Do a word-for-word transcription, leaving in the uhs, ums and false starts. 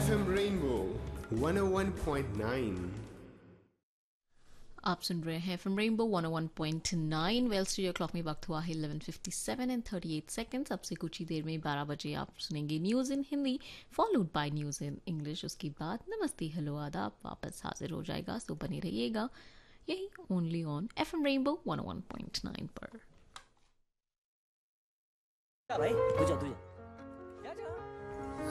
F M Rainbow one oh one point nine. आप सुन रहे हैं from rainbow one O one point nine. Well studio clock में वक्त हुआ है eleven fifty seven and thirty eight seconds. अब से कुछ ही देर में बारह बजे आप सुनेंगे news in Hindi followed by news in English. उसके बाद नमस्ते हेलो आदाब वापस हाजिर हो जाएगा। सो बने रहिएगा यही only on F M rainbow one O one point nine पर। भाई तुझा तुझा